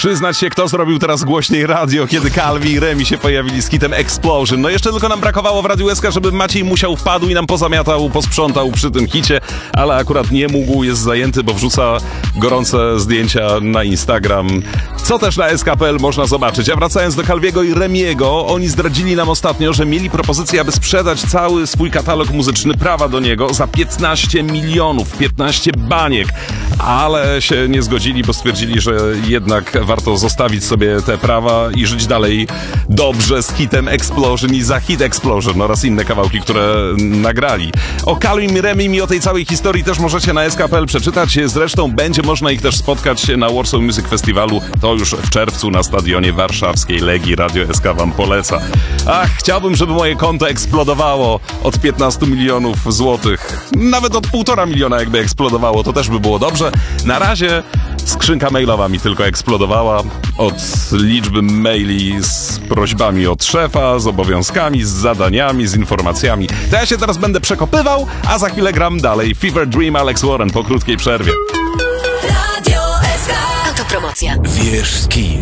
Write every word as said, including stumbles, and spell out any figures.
Przyznać się, kto zrobił teraz głośniej radio, kiedy Calvi i Remi się pojawili z hitem Explosion. No jeszcze tylko nam brakowało w Radiu S K, żeby Maciej Musiał wpadł i nam pozamiatał, posprzątał przy tym hicie, ale akurat nie mógł, jest zajęty, bo wrzuca gorące zdjęcia na Instagram, co też na S K kropka P L można zobaczyć. A wracając do Calviego i Remiego, oni zdradzili nam ostatnio, że mieli propozycję, aby sprzedać cały swój katalog muzyczny, prawa do niego za piętnaście milionów, piętnaście baniek, ale się nie zgodzili, bo stwierdzili, że jednak warto zostawić sobie te prawa i żyć dalej dobrze z hitem Explosion i za hit Explosion oraz inne kawałki, które nagrali. O Calvim i Remim i o tej całej historii też możecie na S K kropka P L przeczytać. Zresztą będzie można ich też spotkać na Warsaw Music Festiwalu. To już w czerwcu na stadionie warszawskiej Legii. Radio S K wam poleca. Ach, chciałbym, żeby moje konto eksplodowało od piętnastu milionów złotych. Nawet od półtora miliona jakby eksplodowało, to też by było dobrze. Na razie skrzynka mailowa mi tylko eksplodowała od liczby maili z prośbami od szefa, z obowiązkami, z zadaniami, z informacjami. To ja się teraz będę przekopywał, a za chwilę gram dalej. Fever Dream, Alex Warren po krótkiej przerwie. Radio S K. Autopromocja. Wiesz z kim?